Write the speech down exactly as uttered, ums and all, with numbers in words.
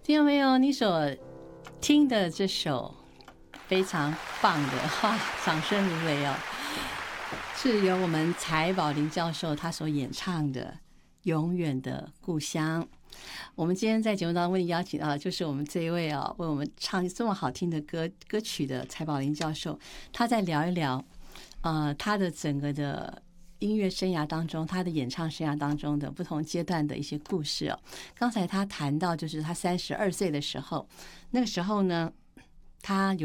听众朋友，你所听的这首非常棒的哈，掌声如雷哦，是由我们柴宝林教授他所演唱的《永远的故乡》。我们今天在节目当中为你邀请到，就是我们这一位啊，为我们唱这么好听的歌歌曲的柴宝林教授，他在聊一聊，呃，他的整个的音乐生涯当中，他的演唱生涯当中的不同阶段的一些故事哦。刚才他谈到，就是他三十二岁的时候，那个时候呢，他有